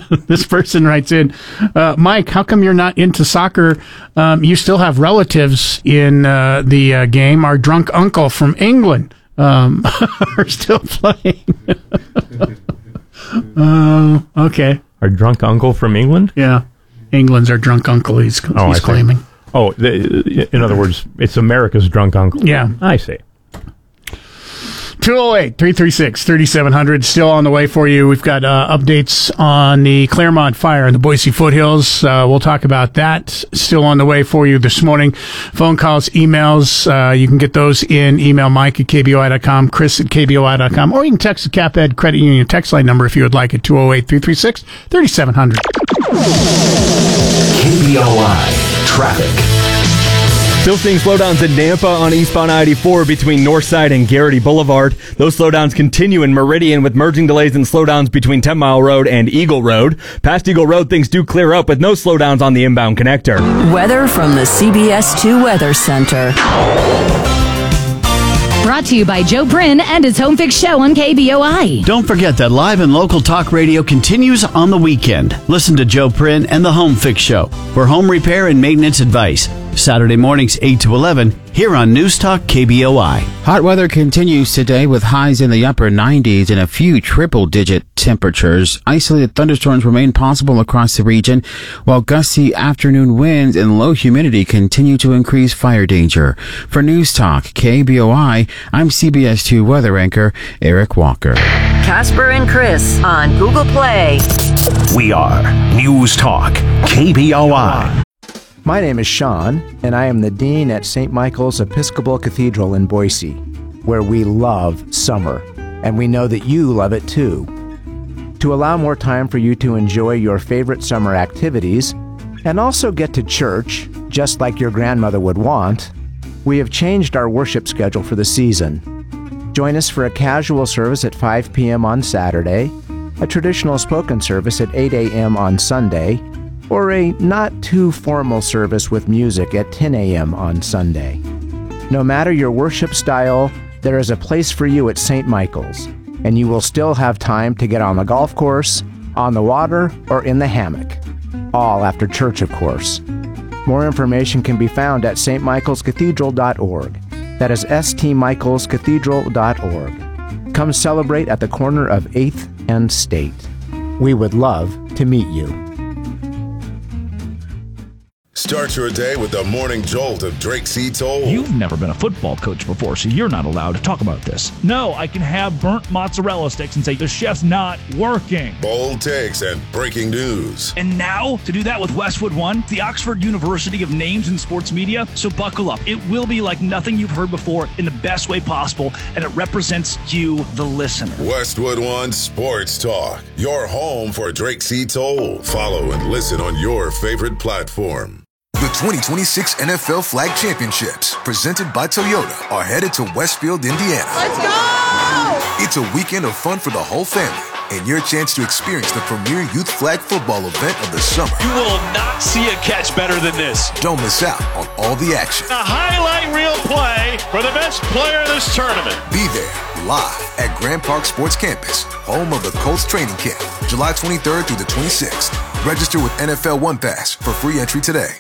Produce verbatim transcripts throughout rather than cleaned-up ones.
This person writes in, uh, Mike, how come you're not into soccer? Um, you still have relatives in uh, the uh, game. Our drunk uncle from England um, are still playing. uh, okay. Our drunk uncle from England? Yeah. England's our drunk uncle, he's, oh, he's claiming. Oh, the, in other words, it's America's drunk uncle. Yeah. I see. two oh eight, three three six, three seven zero zero, still on the way for you. We've got uh, updates on the Claremont fire in the Boise foothills. Uh, we'll talk about that. Still on the way for you this morning. Phone calls, emails, uh, you can get those in. Email Mike at K B O I dot com, Chris at K B O I dot com, or you can text the CapEd Credit Union text line number if you would like it, two oh eight, three three six, three seven zero zero. K B O I Traffic. Still seeing slowdowns in Nampa on eastbound I eighty-four between Northside and Garrity Boulevard. Those slowdowns continue in Meridian with merging delays and slowdowns between ten mile Road and Eagle Road. Past Eagle Road, things do clear up with no slowdowns on the inbound connector. Weather from the C B S two Weather Center. Brought to you by Joe Prin and his Home Fix Show on K B O I. Don't forget that live and local talk radio continues on the weekend. Listen to Joe Prin and the Home Fix Show for home repair and maintenance advice. Saturday mornings eight to eleven here on News Talk K B O I. Hot weather continues today with highs in the upper nineties and a few triple-digit temperatures. Isolated thunderstorms remain possible across the region, while gusty afternoon winds and low humidity continue to increase fire danger. For News Talk K B O I, I'm C B S two weather anchor Eric Walker. Casper and Chris on Google Play. We are News Talk K B O I. My name is Sean, and I am the Dean at Saint Michael's Episcopal Cathedral in Boise, where we love summer, and we know that you love it too. To allow more time for you to enjoy your favorite summer activities, and also get to church, just like your grandmother would want, we have changed our worship schedule for the season. Join us for a casual service at five p.m. on Saturday, a traditional spoken service at eight a.m. on Sunday, or a not-too-formal service with music at ten a.m. on Sunday. No matter your worship style, there is a place for you at Saint Michael's, and you will still have time to get on the golf course, on the water, or in the hammock. All after church, of course. More information can be found at s t michaels cathedral dot org. That is s t michaels cathedral dot org. Come celebrate at the corner of eighth and State. We would love to meet you. Start your day with the morning jolt of Drake C. Toll. You've never been a football coach before, so you're not allowed to talk about this. No, I can have burnt mozzarella sticks and say the chef's not working. Bold takes and breaking news. And now, to do that with Westwood One, the Oxford University of Names in Sports Media, so buckle up. It will be like nothing you've heard before in the best way possible, and it represents you, the listener. Westwood One Sports Talk, your home for Drake C. Toll. Follow and listen on your favorite platform. The twenty twenty-six N F L Flag Championships, presented by Toyota, are headed to Westfield, Indiana. Let's go! It's a weekend of fun for the whole family, and your chance to experience the premier youth flag football event of the summer. You will not see a catch better than this. Don't miss out on all the action. A highlight reel play for the best player in this tournament. Be there, live at Grand Park Sports Campus, home of the Colts training camp, July twenty-third through the twenty-sixth. Register with N F L One Pass for free entry today.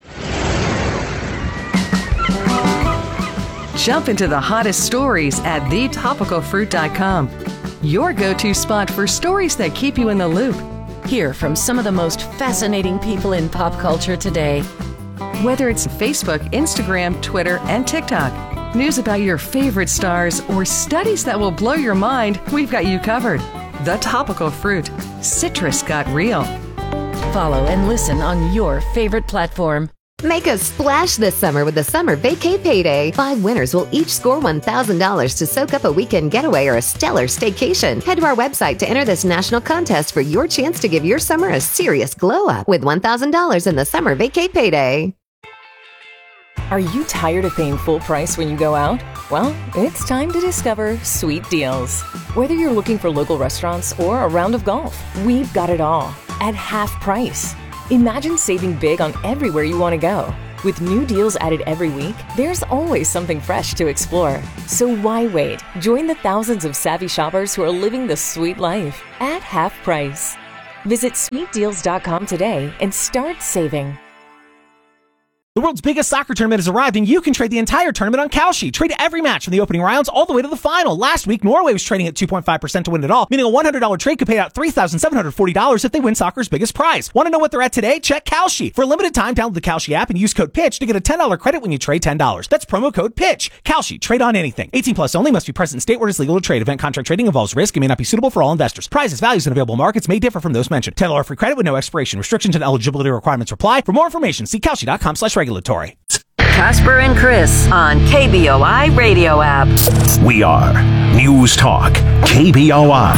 Jump into the hottest stories at the topical fruit dot com. Your go-to spot for stories that keep you in the loop. Hear from some of the most fascinating people in pop culture today. Whether it's Facebook, Instagram, Twitter, and TikTok, news about your favorite stars, or studies that will blow your mind, we've got you covered. The Topical Fruit. Citrus got real. Follow and listen on your favorite platform. Make a splash this summer with the Summer Vacay Payday. Five winners will each score one thousand dollars to soak up a weekend getaway or a stellar staycation. Head to our website to enter this national contest for your chance to give your summer a serious glow-up with one thousand dollars in the Summer Vacay Payday. Are you tired of paying full price when you go out? Well, it's time to discover Sweet Deals. Whether you're looking for local restaurants or a round of golf, we've got it all at half price. Imagine saving big on everywhere you want to go. With new deals added every week, there's always something fresh to explore. So why wait? Join the thousands of savvy shoppers who are living the sweet life at half price. Visit sweet deals dot com today and start saving. The world's biggest soccer tournament has arrived, and you can trade the entire tournament on Kalshi. Trade every match from the opening rounds all the way to the final. Last week, Norway was trading at two point five percent to win it all, meaning a one hundred dollars trade could pay out three thousand seven hundred forty dollars if they win soccer's biggest prize. Want to know what they're at today? Check Kalshi. For a limited time, download the Kalshi app and use code PITCH to get a ten dollars credit when you trade ten dollars. That's promo code PITCH. Kalshi. Trade on anything. eighteen plus only. Must be present in state where it's legal to trade. Event contract trading involves risk and may not be suitable for all investors. Prizes, values, and available markets may differ from those mentioned. ten dollars free credit with no expiration. Restrictions and eligibility requirements apply. For more information, see Kalshi dot com slash regulatory. Casper and Chris on K B O I Radio app. We are News Talk K B O I.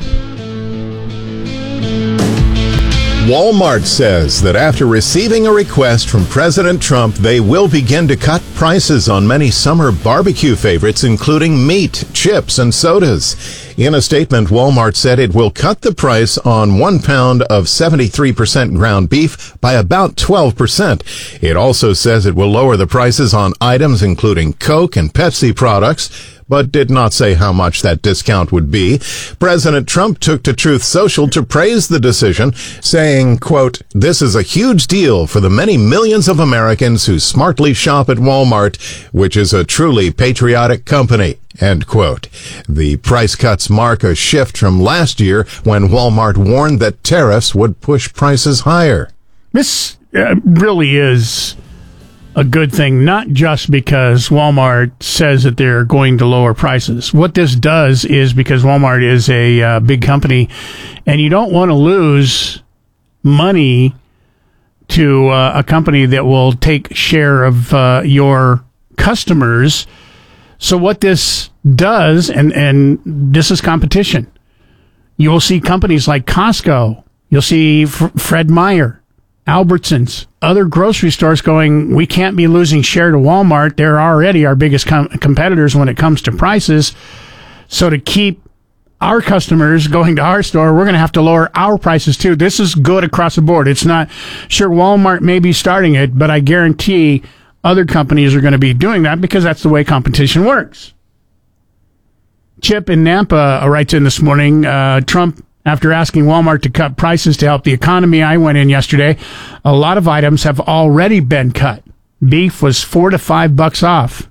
Walmart says that after receiving a request from President Trump, they will begin to cut prices on many summer barbecue favorites, including meat, chips, and sodas. In a statement, Walmart said it will cut the price on one pound of seventy-three percent ground beef by about twelve percent. It also says it will lower the prices on items including Coke and Pepsi products, but did not say how much that discount would be. President Trump took to Truth Social to praise the decision, saying, quote, "This is a huge deal for the many millions of Americans who smartly shop at Walmart, which is a truly patriotic company," end quote. The price cuts mark a shift from last year when Walmart warned that tariffs would push prices higher. This uh, really is a good thing, not just because Walmart says that they're going to lower prices. What this does is because Walmart is a uh, big company, and you don't want to lose money to uh, a company that will take share of uh, your customers. So what this does, and, and this is competition, you will see companies like Costco, you'll see F- Fred Meyer, Albertsons, other grocery stores going, we can't be losing share to Walmart. They're already our biggest com- competitors when it comes to prices. So to keep our customers going to our store, we're going to have to lower our prices too. This is good across the board. It's not, sure, Walmart may be starting it, but I guarantee other companies are going to be doing that because that's the way competition works. Chip in Nampa writes in this morning, uh, Trump, after asking Walmart to cut prices to help the economy, I went in yesterday. A lot of items have already been cut. Beef was four to five bucks off.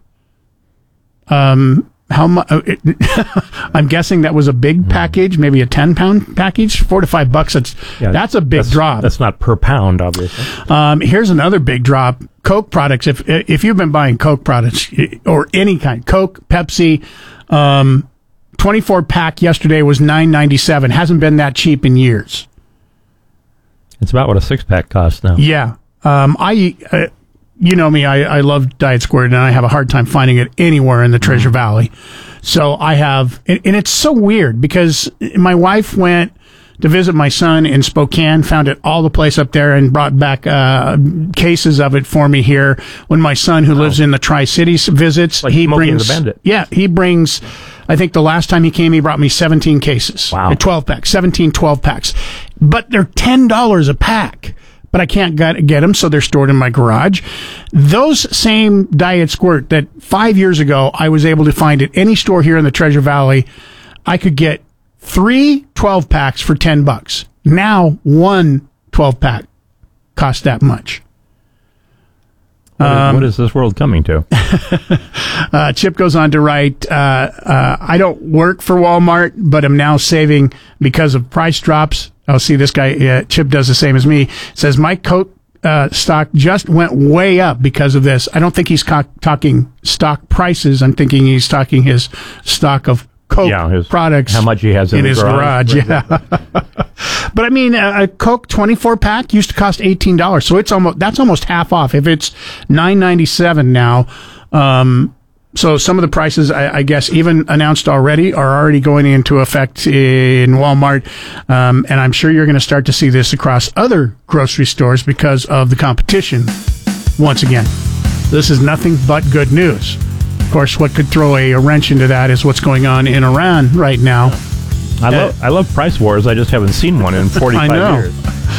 Um, how much? I'm guessing that was a big package, maybe a ten pound package. Four to five bucks. That's Yeah, that's a big that's, drop. That's not per pound, obviously. Um, here's another big drop. Coke products. If if you've been buying Coke products or any kind, Coke, Pepsi, um, twenty-four pack yesterday was nine ninety-seven. Hasn't been that cheap in years. It's about what a six pack costs now. Yeah. Um, I, uh, you know me, I, I love Diet Squirt, and I have a hard time finding it anywhere in the Treasure mm. Valley. So I have, and, and it's so weird because my wife went to visit my son in Spokane, found it all the place up there, and brought back uh, cases of it for me here. When my son, who oh. lives in the Tri-Cities, visits, like he Smokey brings, and the Bandit. Yeah, he brings. I think the last time he came, he brought me seventeen cases. Wow. twelve packs, seventeen twelve packs. But they're ten dollars a pack. But I can't get, get them, so they're stored in my garage. Those same Diet Squirt that five years ago I was able to find at any store here in the Treasure Valley, I could get three twelve packs for ten bucks. Now one twelve pack costs that much. What is, Um, what is this world coming to? uh, Chip goes on to write, uh, uh, I don't work for Walmart, but am now saving because of price drops. I'll see this guy, uh, Chip does the same as me, says my Coke uh, stock just went way up because of this. I don't think he's co- talking stock prices. I'm thinking he's talking his stock of Coke yeah, his, products. How much he has in, in the his garage. garage. Yeah. But I mean, a, a Coke twenty-four pack used to cost eighteen dollars, so it's almost that's almost half off. If it's nine ninety-seven now, um, so some of the prices, I, I guess, even announced already, are already going into effect in Walmart, um, and I'm sure you're going to start to see this across other grocery stores because of the competition. Once again, this is nothing but good news. Of course, what could throw a, a wrench into that is what's going on in Iran right now. I love I love price wars. I just haven't seen one in forty-five I know. years.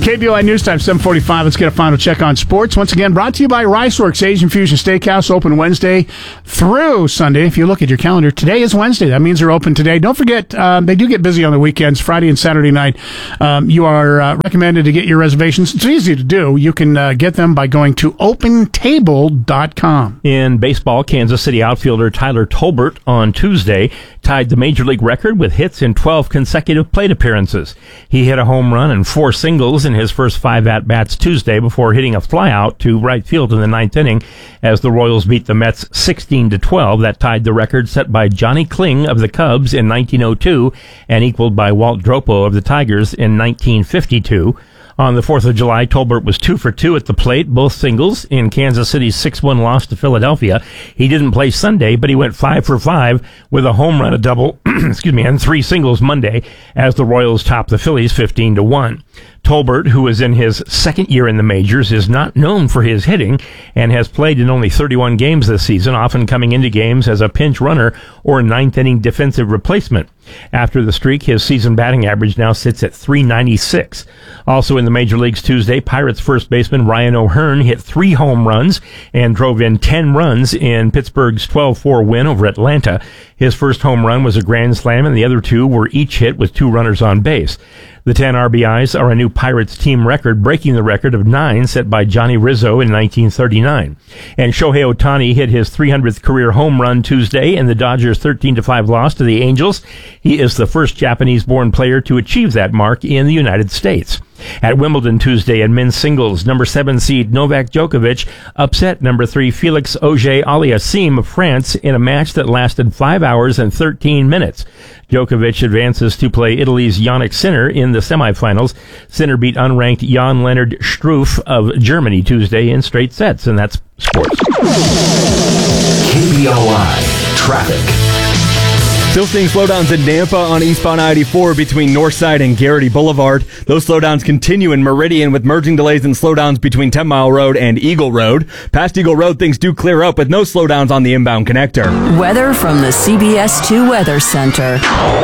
K B O I News Time, seven forty-five. Let's get a final check on sports. Once again, brought to you by Riceworks Asian Fusion Steakhouse, open Wednesday through Sunday. If you look at your calendar, today is Wednesday. That means they're open today. Don't forget, um, they do get busy on the weekends, Friday and Saturday night. Um, you are uh, recommended to get your reservations. It's easy to do. You can uh, get them by going to open table dot com. In baseball, Kansas City outfielder Tyler Tolbert on Tuesday tied the Major League record with hits in twelve consecutive plate appearances. He hit a home run and four singles in his first five at-bats Tuesday before hitting a flyout to right field in the ninth inning as the Royals beat the Mets sixteen to twelve. That tied the record set by Johnny Kling of the Cubs in nineteen oh two and equaled by Walt Dropo of the Tigers in nineteen fifty-two. On the fourth of July, Tolbert was two for two at the plate, both singles, in Kansas City's six one loss to Philadelphia. He didn't play Sunday, but he went five for five with a home run, a double, excuse me, and three singles Monday as the Royals topped the Phillies fifteen to one. Tolbert, who is in his second year in the majors, is not known for his hitting and has played in only thirty-one games this season, often coming into games as a pinch runner or ninth-inning defensive replacement. After the streak, his season batting average now sits at three ninety-six. Also in the major leagues Tuesday, Pirates first baseman Ryan O'Hearn hit three home runs and drove in ten runs in Pittsburgh's twelve four win over Atlanta. His first home run was a grand slam, and the other two were each hit with two runners on base. The ten R B Is are a new Pirates team record, breaking the record of nine set by Johnny Rizzo in nineteen thirty-nine. And Shohei Ohtani hit his three hundredth career home run Tuesday in the Dodgers' thirteen to five loss to the Angels. He is the first Japanese-born player to achieve that mark in the United States. At Wimbledon Tuesday in men's singles, number seven seed Novak Djokovic upset number three Felix Auger-Aliassime of France in a match that lasted five hours and thirteen minutes. Djokovic advances to play Italy's Yannick Sinner in the semifinals. Sinner beat unranked Jan-Lennard Struff of Germany Tuesday in straight sets, and that's sports. K B O I Traffic. Still seeing slowdowns in Nampa on eastbound I eighty-four between Northside and Garrity Boulevard. Those slowdowns continue in Meridian with merging delays and slowdowns between ten mile Road and Eagle Road. Past Eagle Road, things do clear up with no slowdowns on the inbound connector. Weather from the C B S two Weather Center.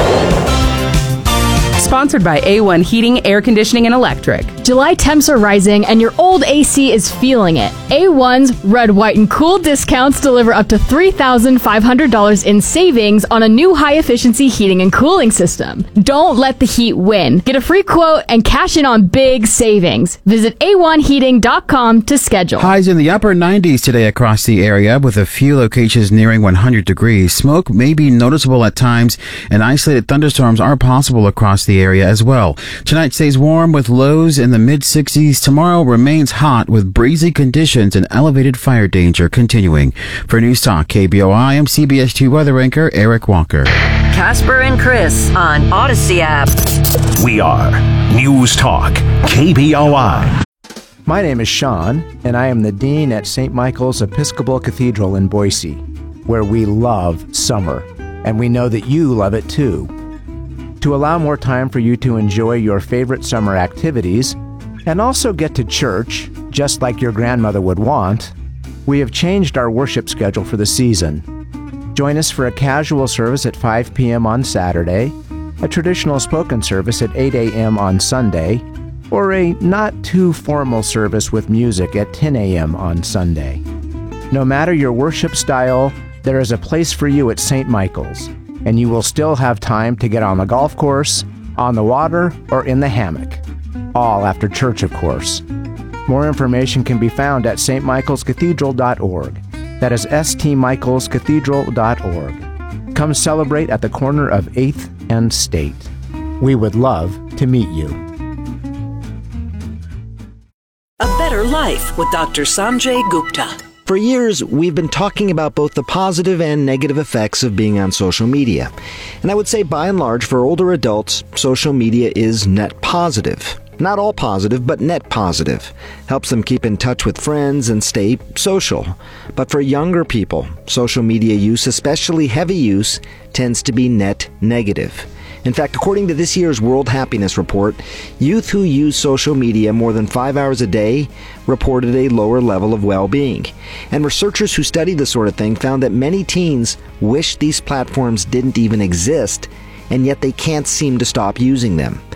Sponsored by A one Heating, Air Conditioning, and Electric. July temps are rising and your old A C is feeling it. A one's Red, White, and Cool discounts deliver up to three thousand five hundred dollars in savings on a new high-efficiency heating and cooling system. Don't let the heat win. Get a free quote and cash in on big savings. Visit A one heating dot com to schedule. Highs in the upper nineties today across the area with a few locations nearing one hundred degrees. Smoke may be noticeable at times and isolated thunderstorms are possible across the area as well. Tonight stays warm with lows in the mid sixties. Tomorrow remains hot with breezy conditions and elevated fire danger continuing. For News Talk K B O I, I'm C B S two weather anchor Eric Walker. Casper and Chris on Odyssey app. We are News Talk K B O I. My name is Sean, and I am the Dean at Saint Michael's Episcopal Cathedral in Boise, where we love summer, and we know that you love it too. To allow more time for you to enjoy your favorite summer activities and also get to church, just like your grandmother would want, we have changed our worship schedule for the season. Join us for a casual service at five p.m. on Saturday, a traditional spoken service at eight a.m. on Sunday, or a not-too-formal service with music at ten a.m. on Sunday. No matter your worship style, there is a place for you at Saint Michael's, and you will still have time to get on the golf course, on the water, or in the hammock. All after church, of course. More information can be found at s t michaels cathedral dot org. That is s t michaels cathedral dot org. Come celebrate at the corner of eighth and State. We would love to meet you. A Better Life with Doctor Sanjay Gupta. For years, we've been talking about both the positive and negative effects of being on social media. And I would say, by and large, for older adults, social media is net positive. Not all positive, but net positive. Helps them keep in touch with friends and stay social. But for younger people, social media use, especially heavy use, tends to be net negative. In fact, according to this year's World Happiness Report, youth who use social media more than five hours a day reported a lower level of well-being. And researchers who study this sort of thing found that many teens wish these platforms didn't even exist, and yet they can't seem to stop using them.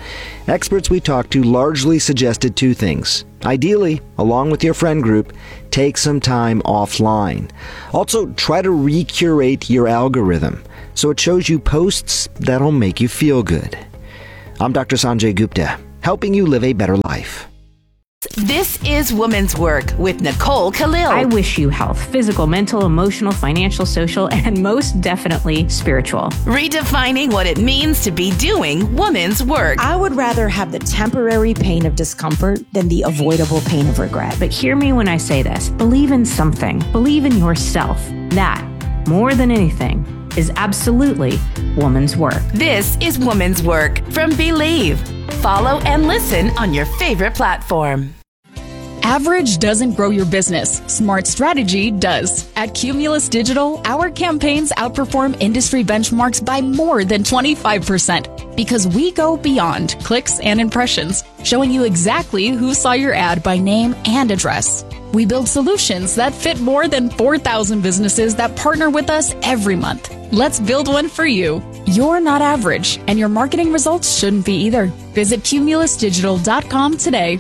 Experts we talked to largely suggested two things. Ideally, along with your friend group, take some time offline. Also, try to recurate your algorithm so it shows you posts that'll make you feel good. I'm Doctor Sanjay Gupta, helping you live a better life. This is Women's Work with Nicole Khalil. I wish you health, physical, mental, emotional, financial, social, and most definitely spiritual. Redefining what it means to be doing women's work. I would rather have the temporary pain of discomfort than the avoidable pain of regret. But hear me when I say this. Believe in something. Believe in yourself. That, more than anything, is absolutely woman's work. This is Women's Work from Believe. Follow and listen on your favorite platform. Average doesn't grow your business. Smart strategy does. At Cumulus Digital, our campaigns outperform industry benchmarks by more than twenty-five percent because we go beyond clicks and impressions, showing you exactly who saw your ad by name and address. We build solutions that fit more than four thousand businesses that partner with us every month. Let's build one for you. You're not average, and your marketing results shouldn't be either. Visit cumulus digital dot com today.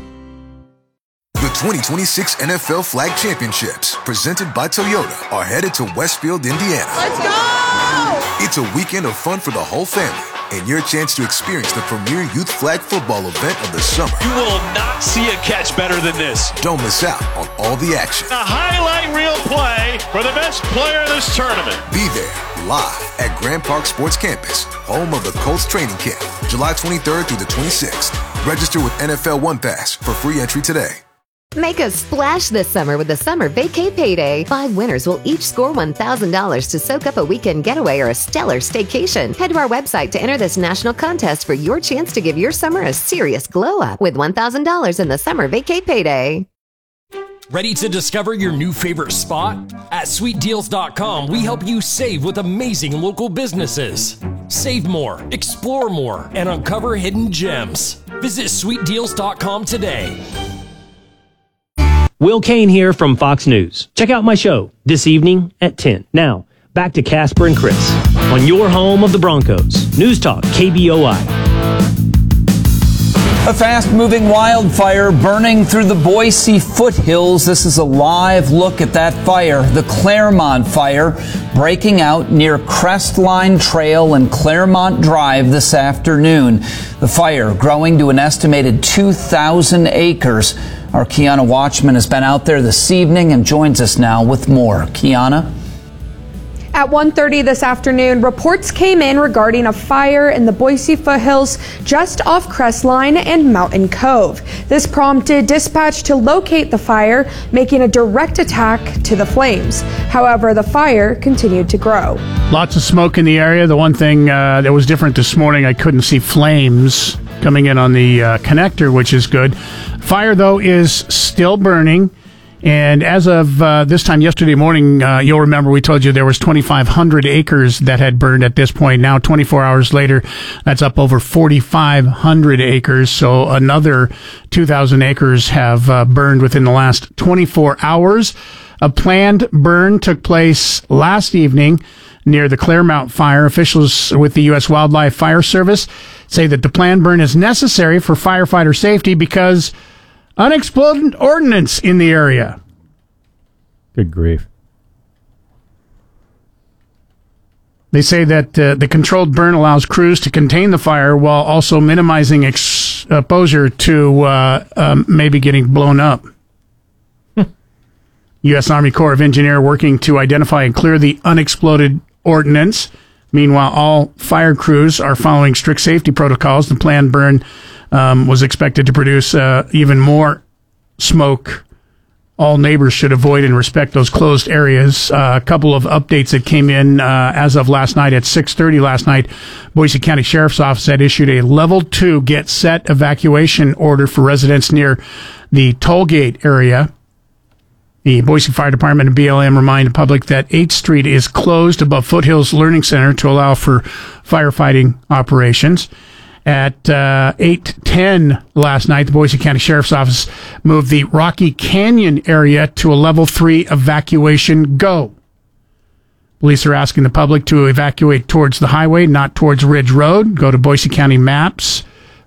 The twenty twenty-six N F L Flag Championships, presented by Toyota, are headed to Westfield, Indiana. Let's go! It's a weekend of fun for the whole family, and your chance to experience the premier youth flag football event of the summer. You will not see a catch better than this. Don't miss out on all the action. A highlight reel play for the best player in this tournament. Be there, live at Grand Park Sports Campus, home of the Colts training camp, July twenty-third through the twenty-sixth. Register with N F L One Pass for free entry today. Make a splash this summer with the Summer Vacay Payday. Five winners will each score one thousand dollars to soak up a weekend getaway or a stellar staycation. Head to our website to enter this national contest for your chance to give your summer a serious glow-up with one thousand dollars in the Summer Vacay Payday. Ready to discover your new favorite spot? At sweet deals dot com, we help you save with amazing local businesses. Save more, explore more, and uncover hidden gems. Visit sweet deals dot com today. Will Kane here from Fox News. Check out my show this evening at ten. Now, back to Casper and Chris on your home of the Broncos. News Talk K B O I. A fast-moving wildfire burning through the Boise foothills. This is a live look at that fire. The Claremont fire breaking out near Crestline Trail and Claremont Drive this afternoon. The fire growing to an estimated two thousand acres. Our Kiana Watchman has been out there this evening and joins us now with more. Kiana? At one thirty this afternoon, reports came in regarding a fire in the Boise foothills just off Crestline and Mountain Cove. This prompted dispatch to locate the fire, making a direct attack to the flames. However, the fire continued to grow. Lots of smoke in the area. The one thing uh, that was different this morning, I couldn't see flames coming in on the uh, connector, which is good. Fire, though, is still burning. And as of uh, this time yesterday morning, uh, you'll remember we told you there was twenty-five hundred acres that had burned at this point. Now, twenty-four hours later, that's up over forty-five hundred acres. So another two thousand acres have uh, burned within the last twenty-four hours. A planned burn took place last evening near the Claremont fire. Officials with the U S Wildlife Fire Service say that the planned burn is necessary for firefighter safety because unexploded ordnance in the area. Good grief. They say that uh, the controlled burn allows crews to contain the fire while also minimizing ex- exposure to uh, um, maybe getting blown up. U S Army Corps of Engineers working to identify and clear the unexploded ordnance. Meanwhile, all fire crews are following strict safety protocols. The planned burn um, was expected to produce uh, even more smoke. All neighbors should avoid and respect those closed areas. Uh, a couple of updates that came in uh, as of last night at six thirty last night. Boise County Sheriff's Office had issued a level two get set evacuation order for residents near the tollgate area. The Boise Fire Department and B L M remind the public that eighth Street is closed above Foothills Learning Center to allow for firefighting operations. At uh, eight ten last night, the Boise County Sheriff's Office moved the Rocky Canyon area to a level three evacuation go. Police are asking the public to evacuate towards the highway, not towards Ridge Road. Go to Boise County Maps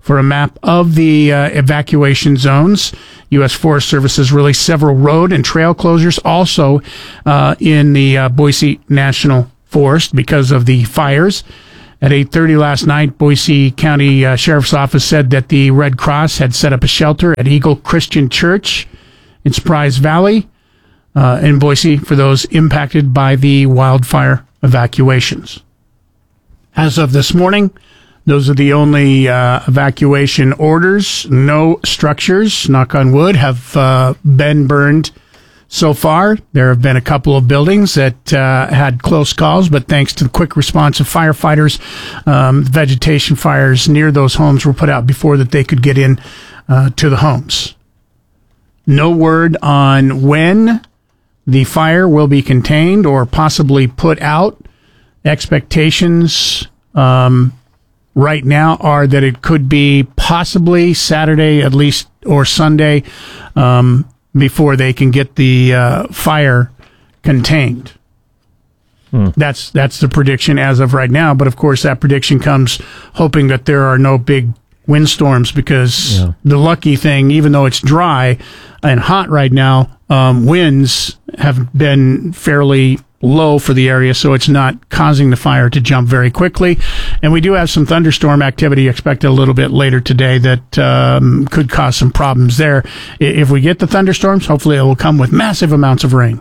for a map of the uh, evacuation zones. U S Forest Service has released several road and trail closures also uh, in the uh, Boise National Forest because of the fires. At eight thirty last night, Boise County uh, Sheriff's Office said that the Red Cross had set up a shelter at Eagle Christian Church in Surprise Valley uh, in Boise for those impacted by the wildfire evacuations. As of this morning, those are the only uh, evacuation orders. No structures, knock on wood, have uh, been burned so far. There have been a couple of buildings that uh, had close calls, but thanks to the quick response of firefighters, um, vegetation fires near those homes were put out before that they could get in uh, to the homes. No word on when the fire will be contained or possibly put out. Expectations um, right now are that it could be possibly Saturday at least or Sunday um, before they can get the uh, fire contained. Hmm. That's that's the prediction as of right now. But of course, that prediction comes hoping that there are no big windstorms because yeah. the lucky thing, even though it's dry and hot right now, um, winds have been fairly low for the area, so it's not causing the fire to jump very quickly. And we do have some thunderstorm activity expected a little bit later today that um, could cause some problems there. If we get the thunderstorms, hopefully it will come with massive amounts of rain.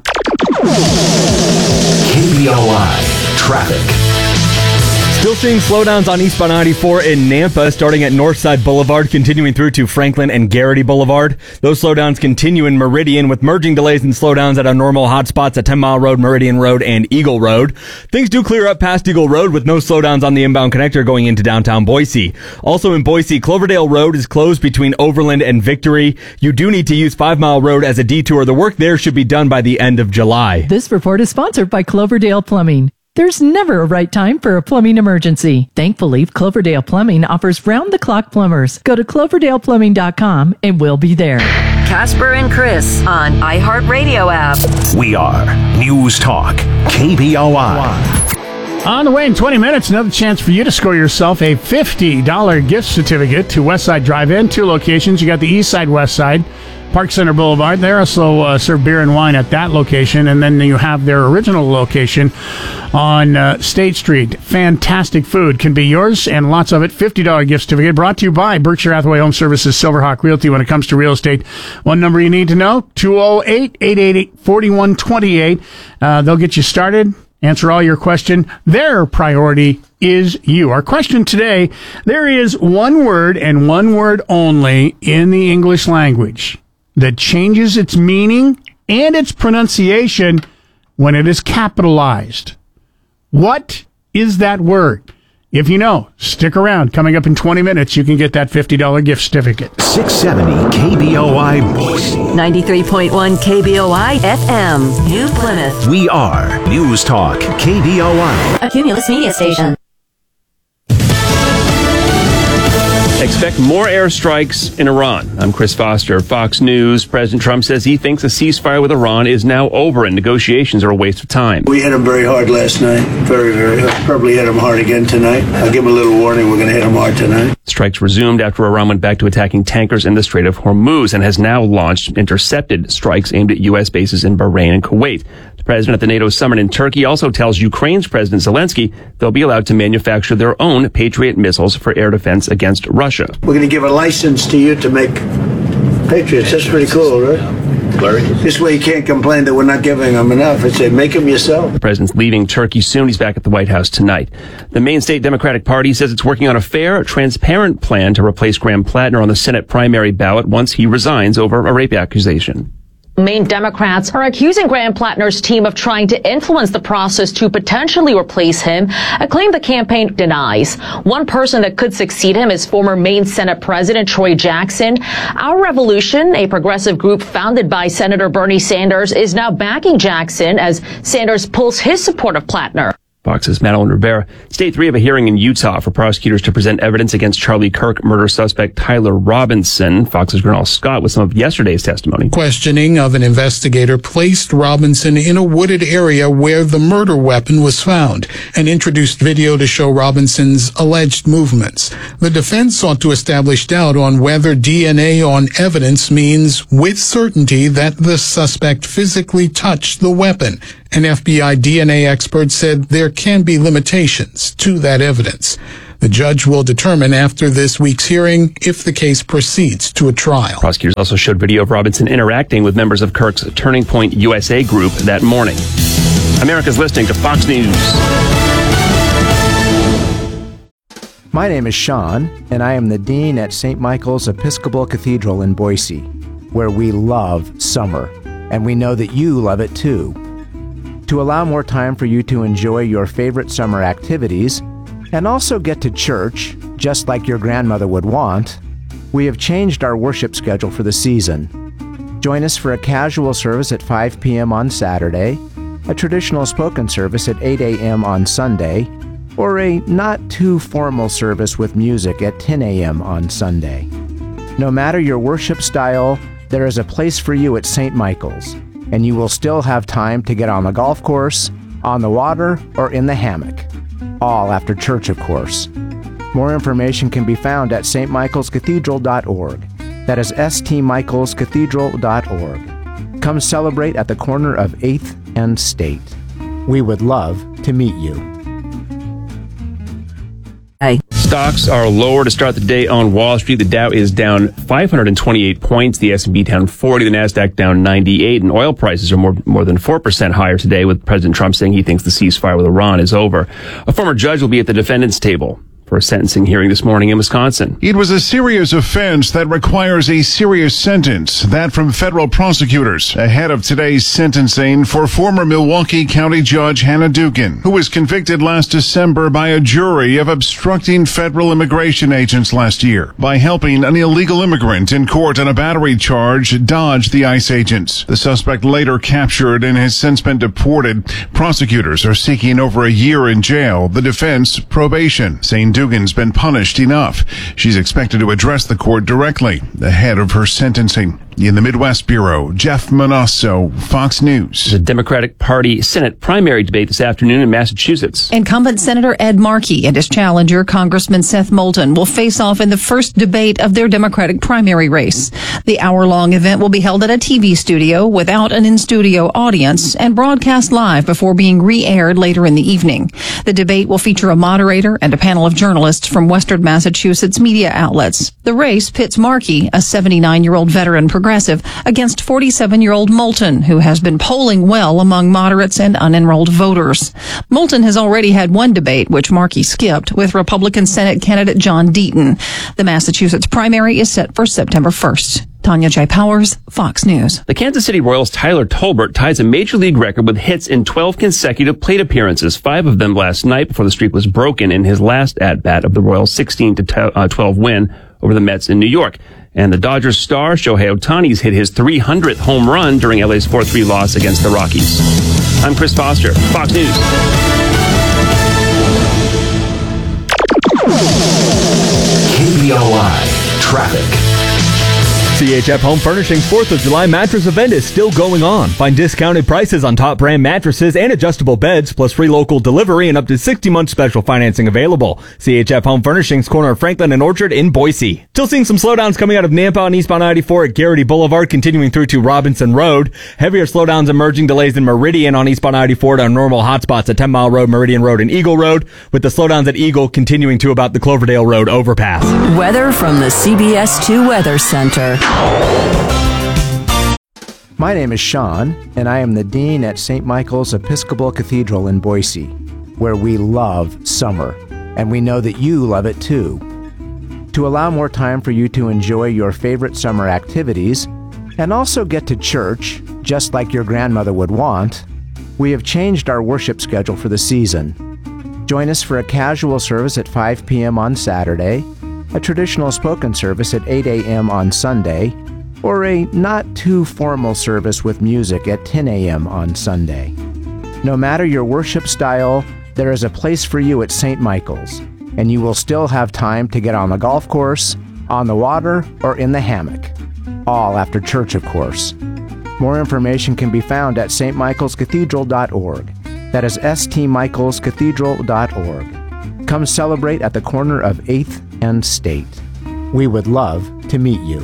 K B O I Traffic. Still seeing slowdowns on eastbound ninety-four in Nampa, starting at Northside Boulevard, continuing through to Franklin and Garrity Boulevard. Those slowdowns continue in Meridian, with merging delays and slowdowns at our normal hotspots at ten Mile Road, Meridian Road, and Eagle Road. Things do clear up past Eagle Road, with no slowdowns on the inbound connector going into downtown Boise. Also in Boise, Cloverdale Road is closed between Overland and Victory. You do need to use five Mile Road as a detour. The work there should be done by the end of July. This report is sponsored by Cloverdale Plumbing. There's never a right time for a plumbing emergency. Thankfully, Cloverdale Plumbing offers round-the-clock plumbers. Go to cloverdale plumbing dot com and we'll be there. Casper and Chris on iHeartRadio app. We are News Talk K B O I. On the way in twenty minutes, another chance for you to score yourself a fifty dollars gift certificate to Westside Drive-In. Two locations. You got the East Side, West Side. Park Center Boulevard. They also uh, serve beer and wine at that location. And then you have their original location on uh, State Street. Fantastic food can be yours and lots of it. fifty dollars gift certificate brought to you by Berkshire Hathaway Home Services, Silverhawk Realty. When it comes to real estate, one number you need to know, two oh eight, eight eight eight, four one two eight. Uh, they'll get you started, answer all your question. Their priority is you. Our question today, there is one word and one word only in the English language that changes its meaning and its pronunciation when it is capitalized. What is that word? If you know, stick around. Coming up in twenty minutes, you can get that fifty dollars gift certificate. six seventy K B O I Boise. ninety-three point one K B O I F M, New Plymouth. We are News Talk K B O I. A Cumulus Media Station. Expect more airstrikes in Iran. I'm Chris Foster, Fox News. President Trump says he thinks a ceasefire with Iran is now over and negotiations are a waste of time. We hit them very hard last night. Very, very hard. Probably hit them hard again tonight. I'll give them a little warning. We're going to hit them hard tonight. Strikes resumed after Iran went back to attacking tankers in the Strait of Hormuz and has now launched intercepted strikes aimed at U S bases in Bahrain and Kuwait. The president at the NATO summit in Turkey also tells Ukraine's President Zelensky they'll be allowed to manufacture their own Patriot missiles for air defense against Russia. We're going to give a license to you to make Patriots. That's pretty cool, right? This way you can't complain that we're not giving them enough. I say, make them yourself. The president's leaving Turkey soon. He's back at the White House tonight. The main state Democratic Party says it's working on a fair, transparent plan to replace Graham Plattner on the Senate primary ballot once he resigns over a rape accusation. Maine Democrats are accusing Graham Plattner's team of trying to influence the process to potentially replace him, a claim the campaign denies. One person that could succeed him is former Maine Senate President Troy Jackson. Our Revolution, a progressive group founded by Senator Bernie Sanders, is now backing Jackson as Sanders pulls his support of Plattner. Fox's Madeline Rivera. State three of a hearing in Utah for prosecutors to present evidence against Charlie Kirk murder suspect Tyler Robinson. Fox's Gernal Scott with some of yesterday's testimony. Questioning of an investigator placed Robinson in a wooded area where the murder weapon was found and introduced video to show Robinson's alleged movements. The defense sought to establish doubt on whether D N A on evidence means with certainty that the suspect physically touched the weapon. An F B I D N A expert said there can be limitations to that evidence. The judge will determine after this week's hearing if the case proceeds to a trial. Prosecutors also showed video of Robinson interacting with members of Kirk's Turning Point U S A group that morning. America's listening to Fox News. My name is Sean, and I am the Dean at Saint Michael's Episcopal Cathedral in Boise, where we love summer, and we know that you love it too. To allow more time for you to enjoy your favorite summer activities and also get to church, just like your grandmother would want, we have changed our worship schedule for the season. Join us for a casual service at five p.m. on Saturday, a traditional spoken service at eight a.m. on Sunday, or a not-too-formal service with music at ten a.m. on Sunday. No matter your worship style, there is a place for you at Saint Michael's, and you will still have time to get on the golf course, on the water, or in the hammock. All after church, of course. More information can be found at s t michaels cathedral dot org. That is s t michaels cathedral dot org. Come celebrate at the corner of eighth and State. We would love to meet you. Hey. Stocks are lower to start the day on Wall Street. The Dow is down five hundred twenty-eight points. The S and P down forty. The Nasdaq down ninety-eight. And oil prices are more more than four percent higher today, with President Trump saying he thinks the ceasefire with Iran is over. A former judge will be at the defendant's table for a sentencing hearing this morning in Wisconsin. It was a serious offense that requires a serious sentence. That from federal prosecutors ahead of today's sentencing for former Milwaukee County Judge Hannah Dugan, who was convicted last December by a jury of obstructing federal immigration agents last year by helping an illegal immigrant in court on a battery charge dodge the ICE agents. The suspect later captured and has since been deported. Prosecutors are seeking over a year in jail. The defense, probation, saying Dugan's been punished enough. She's expected to address the court directly ahead of her sentencing. In the Midwest Bureau, Jeff Manasso, Fox News. The Democratic Party Senate primary debate this afternoon in Massachusetts. Incumbent Senator Ed Markey and his challenger, Congressman Seth Moulton, will face off in the first debate of their Democratic primary race. The hour-long event will be held at a T V studio without an in-studio audience and broadcast live before being re-aired later in the evening. The debate will feature a moderator and a panel of journalists from Western Massachusetts media outlets. The race pits Markey, a seventy-nine-year-old veteran progressive, against forty-seven-year-old Moulton, who has been polling well among moderates and unenrolled voters. Moulton has already had one debate, which Markey skipped, with Republican Senate candidate John Deaton. The Massachusetts primary is set for September first. Tanya J. Powers, Fox News. The Kansas City Royals' Tyler Tolbert ties a major league record with hits in twelve consecutive plate appearances, five of them last night before the streak was broken in his last at-bat of the Royals' sixteen to twelve win over the Mets in New York. And the Dodgers star Shohei Ohtani's hit his three hundredth home run during L A's four three loss against the Rockies. I'm Chris Foster, Fox News. K B O I Traffic. C H F Home Furnishings fourth of July mattress event is still going on. Find discounted prices on top brand mattresses and adjustable beds, plus free local delivery and up to sixty month special financing available. C H F Home Furnishings, corner of Franklin and Orchard in Boise. Still seeing some slowdowns coming out of Nampa on eastbound ninety-four at Garrity Boulevard, continuing through to Robinson Road. Heavier slowdowns emerging delays in Meridian on eastbound ninety-four to normal hotspots at ten mile Road, Meridian Road, and Eagle Road, with the slowdowns at Eagle continuing to about the Cloverdale Road overpass. Weather from the C B S two Weather Center. My name is Sean, and I am the Dean at Saint Michael's Episcopal Cathedral in Boise, where we love summer, and we know that you love it too. To allow more time for you to enjoy your favorite summer activities and also get to church, just like your grandmother would want, we have changed our worship schedule for the season. Join us for a casual service at five p.m. on Saturday, a traditional spoken service at eight a.m. on Sunday, or a not-too-formal service with music at ten a.m. on Sunday. No matter your worship style, there is a place for you at Saint Michael's, and you will still have time to get on the golf course, on the water, or in the hammock. All after church, of course. More information can be found at s t michaels cathedral dot org. That is s t michaels cathedral dot org. Come celebrate at the corner of eighth and State. We would love to meet you.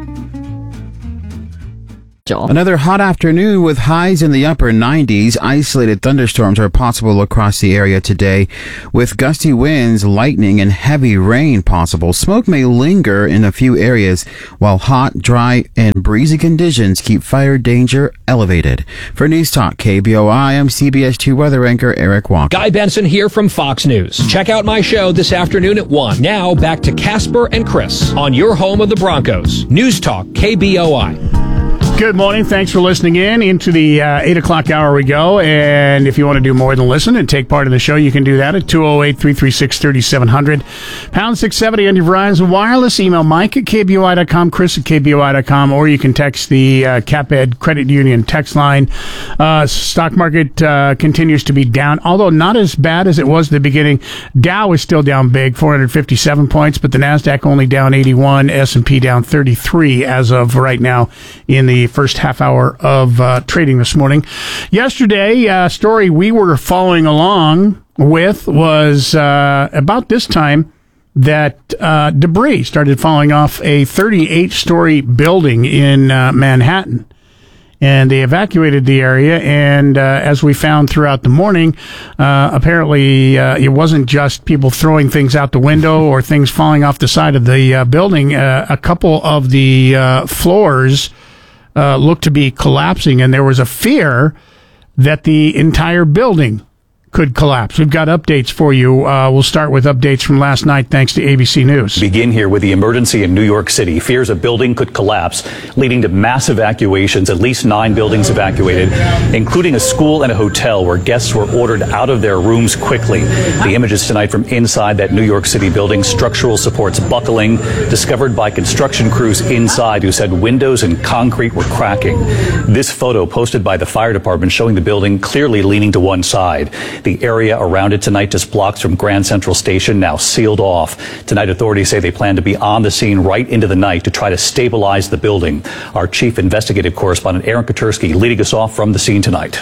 Another hot afternoon with highs in the upper nineties. Isolated thunderstorms are possible across the area today, with gusty winds, lightning, and heavy rain possible. Smoke may linger in a few areas, while hot, dry, and breezy conditions keep fire danger elevated. For News Talk K B O I, I'm C B S two weather anchor Eric Walker. Guy Benson here from Fox News. Check out my show this afternoon at one. Now back to Casper and Chris on your home of the Broncos. News Talk K B O I. Good morning. Thanks for listening in. Into the uh, eight o'clock hour we go. And if you want to do more than listen and take part in the show, you can do that at two oh eight, three three six, three seven zero zero. Pound six seventy on your Verizon Wireless. Email Mike at K B O I dot com, Chris at K B O I dot com, or you can text the uh, CapEd Credit Union text line. Uh, stock market uh, continues to be down, although not as bad as it was at the beginning. Dow is still down big, four hundred fifty-seven points, but the NASDAQ only down eighty-one, S and P down thirty-three as of right now in the first half hour of uh, trading this morning. Yesterday, a uh, story we were following along with was uh, about this time that uh, debris started falling off a thirty-eight story building in uh, Manhattan. And they evacuated the area, and uh, as we found throughout the morning, uh, apparently uh, it wasn't just people throwing things out the window or things falling off the side of the uh, building. Uh, a couple of the uh, floors Uh, looked to be collapsing, and there was a fear that the entire building could collapse. We've got updates for you. Uh, we'll start with updates from last night, thanks to A B C News. Begin here with the emergency in New York City. Fears a building could collapse, leading to mass evacuations. At least nine buildings evacuated, including a school and a hotel where guests were ordered out of their rooms quickly. The images tonight from inside that New York City building, structural supports buckling, discovered by construction crews inside who said windows and concrete were cracking. This photo posted by the fire department showing the building clearly leaning to one side. The area around it tonight, just blocks from Grand Central Station, now sealed off. Tonight, authorities say they plan to be on the scene right into the night to try to stabilize the building. Our chief investigative correspondent, Aaron Katursky, leading us off from the scene tonight.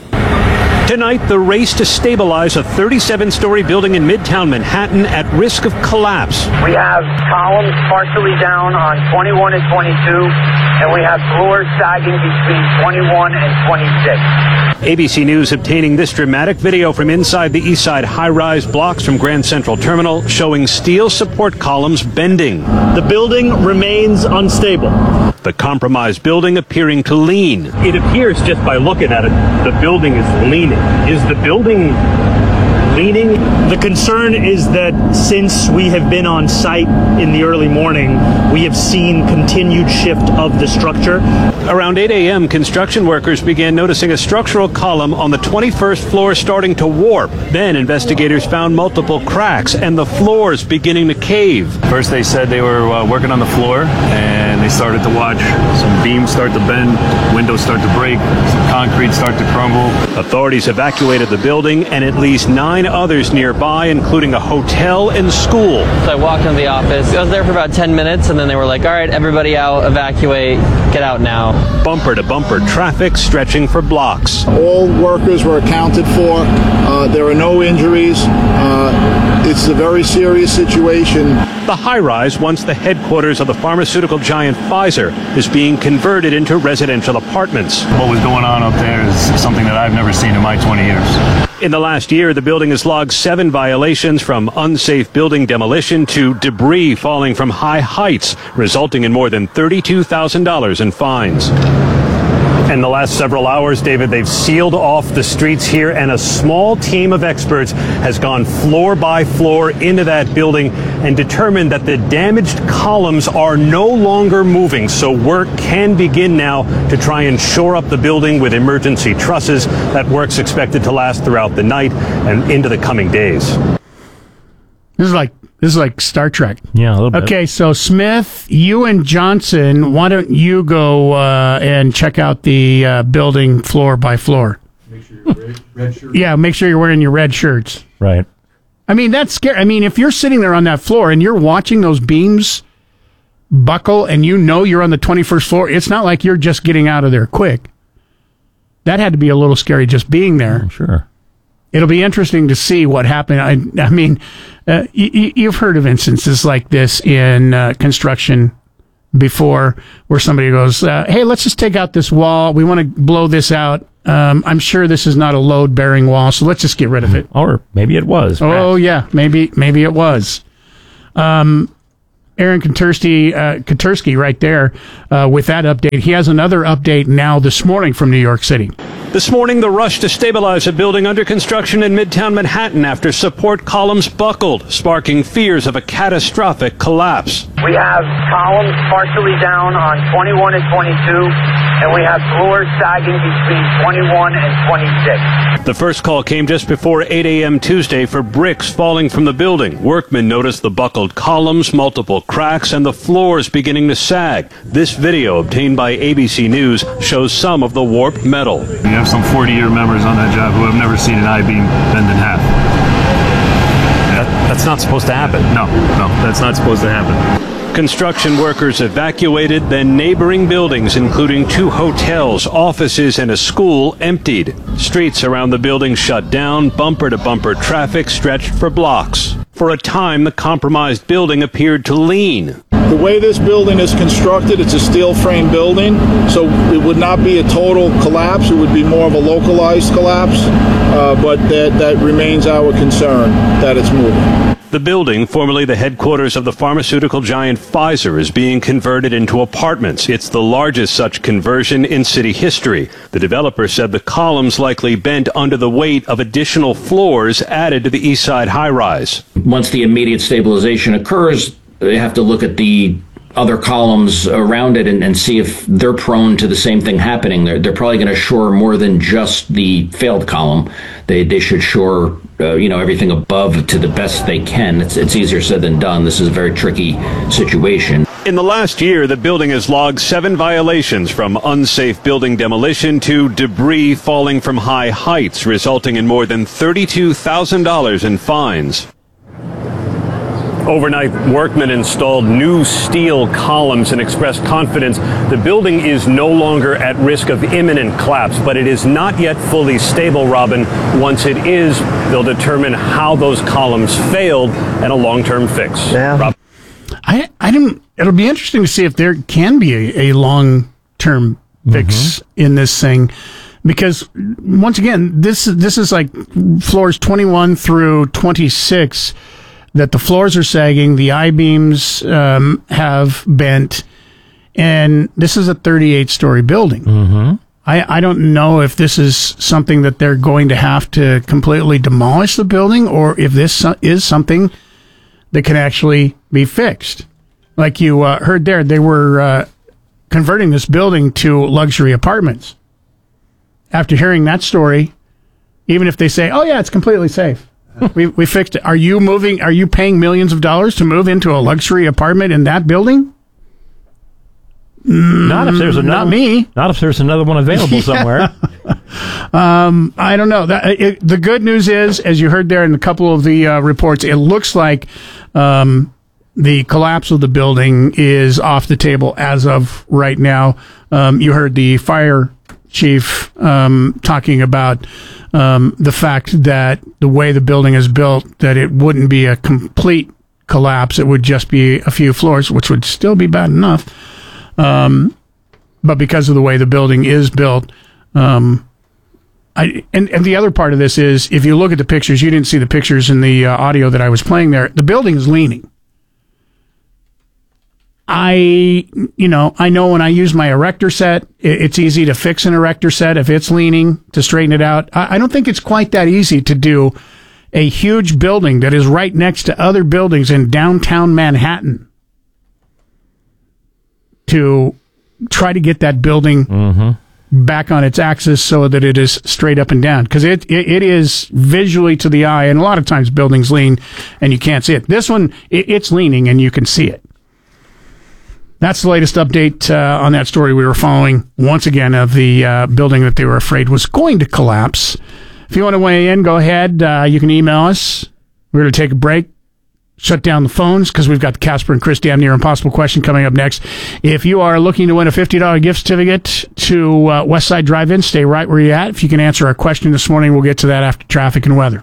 Tonight, the race to stabilize a thirty-seven story building in Midtown Manhattan at risk of collapse. We have columns partially down on twenty-one and twenty-two, and we have floors sagging between twenty-one and twenty-six. A B C News obtaining this dramatic video from inside the East Side high-rise blocks from Grand Central Terminal showing steel support columns bending. The building remains unstable. The compromised building appearing to lean. It appears just by looking at it, the building is leaning. Is the building leaning? The concern is that since we have been on site in the early morning, we have seen continued shift of the structure. Around eight a.m., construction workers began noticing a structural column on the twenty-first floor starting to warp. Then investigators found multiple cracks and the floors beginning to cave. First they said they were uh, working on the floor, and they started to watch some beams start to bend, windows start to break, some concrete start to crumble. Authorities evacuated the building and at least nine others nearby, including a hotel and school. So I walked into the office. I was there for about ten minutes, and then they were like, all right, everybody out, evacuate, get out now. Bumper to bumper traffic stretching for blocks. All workers were accounted for. Uh, there are no injuries. Uh, it's a very serious situation. The high-rise, once the headquarters of the pharmaceutical giant Pfizer, is being converted into residential apartments. What was going on up there is something that I've never seen in my twenty years. In the last year, the building has logged seven violations, from unsafe building demolition to debris falling from high heights, resulting in more than thirty-two thousand dollars in fines. In the last several hours, David, they've sealed off the streets here, and a small team of experts has gone floor by floor into that building and determined that the damaged columns are no longer moving. So work can begin now to try and shore up the building with emergency trusses. That work's expected to last throughout the night and into the coming days. This is like this is like Star Trek. Yeah, a little bit. Okay, so Smith, you and Johnson, why don't you go uh, and check out the uh, building floor by floor? Yeah, make sure you're wearing your red shirts. Right. I mean, that's scary. I mean, if you're sitting there on that floor and you're watching those beams buckle and you know you're on the twenty-first floor, it's not like you're just getting out of there quick. That had to be a little scary just being there. Oh, sure. It'll be interesting to see what happened. I, I mean, uh, y- you've heard of instances like this in uh, construction before where somebody goes, uh, hey, let's just take out this wall. We want to blow this out. Um, I'm sure this is not a load-bearing wall, so let's just get rid of it. Or maybe it was. Oh, yeah, maybe maybe it was. Um, Aaron Katursky, uh, Katursky right there uh, with that update. He has another update now this morning from New York City. This morning, the rush to stabilize a building under construction in Midtown Manhattan after support columns buckled, sparking fears of a catastrophic collapse. We have columns partially down on twenty-one and twenty-two, and we have floors sagging between twenty-one and twenty-six. The first call came just before eight a.m. Tuesday for bricks falling from the building. Workmen noticed the buckled columns, multiple cracks, and the floors beginning to sag. This video, obtained by A B C News, shows some of the warped metal. You have some forty-year members on that job who have never seen an I-beam bend in half. That, that's not supposed to happen. No, no, that's not supposed to happen. Construction workers evacuated, then neighboring buildings, including two hotels, offices, and a school, emptied. Streets around the building shut down, bumper-to-bumper traffic stretched for blocks. For a time, the compromised building appeared to lean. The way this building is constructed, it's a steel frame building, so it would not be a total collapse. It would be more of a localized collapse, uh, but that, that remains our concern, that it's moving. The building, formerly the headquarters of the pharmaceutical giant Pfizer, is being converted into apartments. It's the largest such conversion in city history. The developer said the columns likely bent under the weight of additional floors added to the East Side high-rise. Once the immediate stabilization occurs, they have to look at the other columns around it and, and see if they're prone to the same thing happening. They're, they're probably going to shore more than just the failed column. They they should shore uh, you know everything above to the best they can. It's it's easier said than done. This is a very tricky situation. In the last year, the building has logged seven violations, from unsafe building demolition to debris falling from high heights, resulting in more than thirty-two thousand dollars in fines. Overnight, workmen installed new steel columns and expressed confidence the building is no longer at risk of imminent collapse, but it is not yet fully stable, Robin. Once it is, they'll determine how those columns failed and a long-term fix. Yeah. Rob- I, I didn't, it'll be interesting to see if there can be a, a long-term fix mm-hmm. in this thing. Because once again, this, this is like floors twenty-one through twenty-six, that the floors are sagging, the I-beams um, have bent, and this is a thirty-eight story building. Mm-hmm. I, I don't know if this is something that they're going to have to completely demolish the building, or if this is something that can actually be fixed. Like you uh, heard there, they were uh, converting this building to luxury apartments. After hearing that story, even if they say, oh yeah, it's completely safe. We we fixed it. Are you moving? Are you paying millions of dollars to move into a luxury apartment in that building? Not if there's another. Not me. Not if there's another one available yeah. somewhere. um, I don't know. That, it, the good news is, as you heard there in a couple of the uh, reports, it looks like um, the collapse of the building is off the table as of right now. Um, you heard the fire chief um, talking about um, the fact that the way the building is built, that it wouldn't be a complete collapse. It would just be a few floors, which would still be bad enough. Um, but because of the way the building is built, um, I, and, and the other part of this is, if you look at the pictures, you didn't see the pictures in the uh, audio that I was playing there, the building is leaning. I, you know, I know when I use my erector set, it's easy to fix an erector set if it's leaning, to straighten it out. I don't think it's quite that easy to do a huge building that is right next to other buildings in downtown Manhattan, to try to get that building mm-hmm. back on its axis so that it is straight up and down. Because it, it, it is visually to the eye, and a lot of times buildings lean and you can't see it. This one, it, it's leaning and you can see it. That's the latest update uh, on that story we were following, once again, of the uh, building that they were afraid was going to collapse. If you want to weigh in, go ahead. Uh, you can email us. We're going to take a break, shut down the phones, because we've got the Casper and Chris Damn Near Impossible question coming up next. If you are looking to win a fifty dollars gift certificate to uh, Westside Drive-In, stay right where you're at. If you can answer our question this morning, we'll get to that after traffic and weather.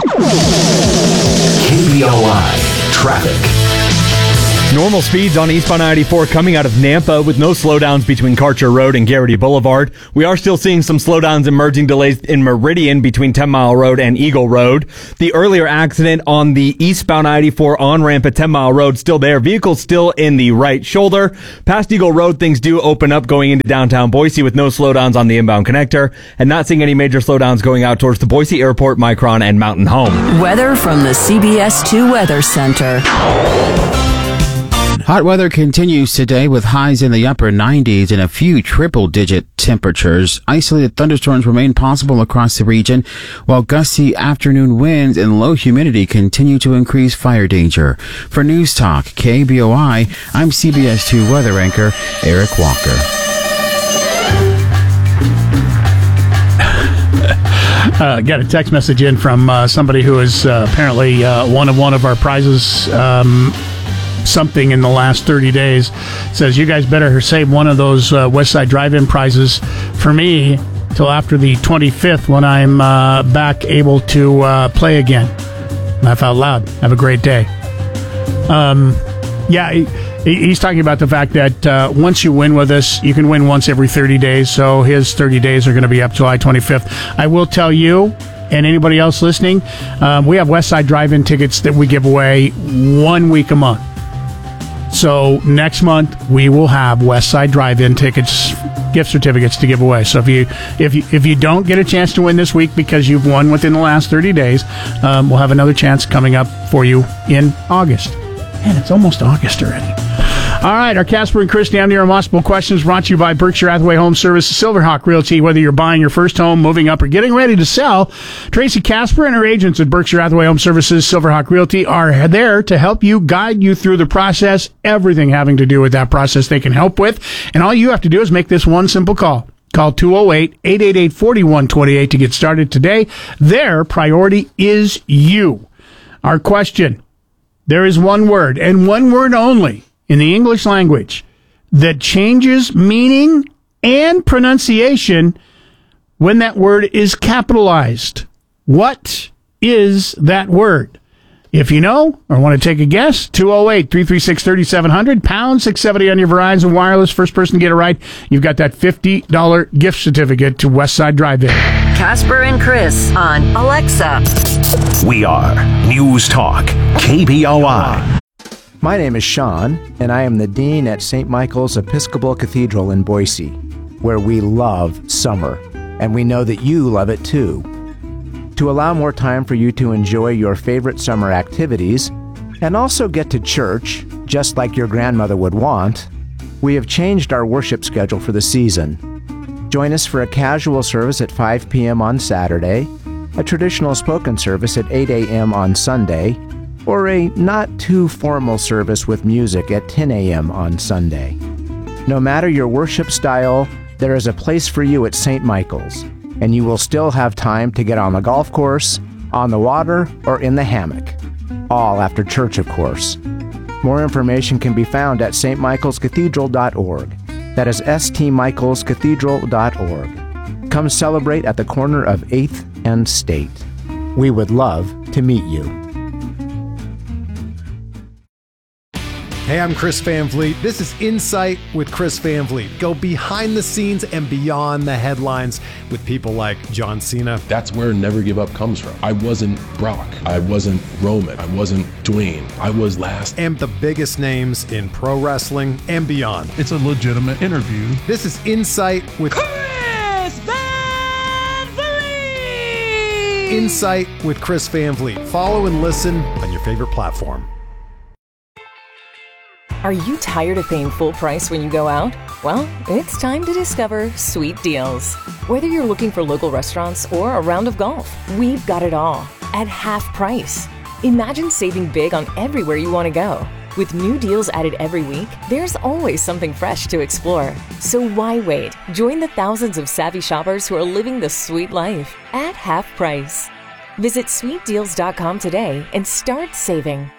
K B O I Traffic. Normal speeds on eastbound ninety-four coming out of Nampa with no slowdowns between Karcher Road and Garrity Boulevard. We are still seeing some slowdowns and merging delays in Meridian between ten mile Road and Eagle Road. The earlier accident on the eastbound ninety-four on-ramp at ten mile Road still there. Vehicles still in the right shoulder. Past Eagle Road, things do open up going into downtown Boise with no slowdowns on the inbound connector, and not seeing any major slowdowns going out towards the Boise Airport, Micron, and Mountain Home. Weather from the C B S two Weather Center. Hot weather continues today with highs in the upper nineties and a few triple-digit temperatures. Isolated thunderstorms remain possible across the region, while gusty afternoon winds and low humidity continue to increase fire danger. For News Talk K B O I, I'm C B S two weather anchor Eric Walker. Uh, got a text message in from uh, somebody who is uh, apparently uh, one of one of our prizes. Um, something in the last thirty days. Says you guys better save one of those uh, Westside Drive-In prizes for me till after the twenty-fifth when I'm uh, back able to uh, play again. Laugh out loud. Have a great day. Um, yeah, he, he's talking about the fact that uh, once you win with us, you can win once every thirty days. So his thirty days are going to be up July twenty-fifth. I will tell you, and anybody else listening, um, we have Westside Drive-In tickets that we give away one week a month. So next month we will have Westside Drive-In tickets, gift certificates to give away. So if you if you if you don't get a chance to win this week because you've won within the last thirty days, um, we'll have another chance coming up for you in August. Man, it's almost August already. All right, our Casper and Chris Damn Near Impossible questions brought to you by Berkshire Hathaway Home Services, Silverhawk Realty. Whether you're buying your first home, moving up, or getting ready to sell, Tracy Casper and her agents at Berkshire Hathaway Home Services, Silverhawk Realty are there to help you, guide you through the process, everything having to do with that process they can help with. And all you have to do is make this one simple call. Call two oh eight, eight eight eight, four one two eight to get started today. Their priority is you. Our question, there is one word, and one word only, in the English language that changes meaning and pronunciation when that word is capitalized. What is that word? If you know or want to take a guess, two oh eight, three three six, three seven zero zero, pound six seventy on your Verizon Wireless. First person to get it right, you've got that fifty dollars gift certificate to Westside Drive-In. Casper and Chris on Alexa. We are News Talk K B O I. My name is Sean, and I am the Dean at Saint Michael's Episcopal Cathedral in Boise, where we love summer, and we know that you love it too. To allow more time for you to enjoy your favorite summer activities, and also get to church, just like your grandmother would want, we have changed our worship schedule for the season. Join us for a casual service at five p.m. on Saturday, a traditional spoken service at eight a.m. on Sunday, or a not-too-formal service with music at ten a.m. on Sunday. No matter your worship style, there is a place for you at Saint Michael's, and you will still have time to get on the golf course, on the water, or in the hammock. All after church, of course. More information can be found at s t michaels cathedral dot org. That is s t michaels cathedral dot org. Come celebrate at the corner of eighth and State. We would love to meet you. Hey, I'm Chris Van Vliet. This is Insight with Chris Van Vliet. Go behind the scenes and beyond the headlines with people like John Cena. That's where Never Give Up comes from. I wasn't Brock. I wasn't Roman. I wasn't Dwayne. I was last. And the biggest names in pro wrestling and beyond. It's a legitimate interview. This is Insight with Chris Van Vliet. Insight with Chris Van Vliet. Follow and listen on your favorite platform. Are you tired of paying full price when you go out? Well, it's time to discover Sweet Deals. Whether you're looking for local restaurants or a round of golf, we've got it all at half price. Imagine saving big on everywhere you want to go. With new deals added every week, there's always something fresh to explore. So why wait? Join the thousands of savvy shoppers who are living the sweet life at half price. Visit sweet deals dot com today and start saving.